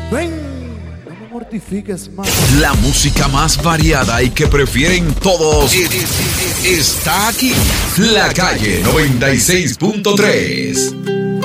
Ven, no me mortifiques más. La música más variada y que prefieren todos está aquí. La Calle 96.3.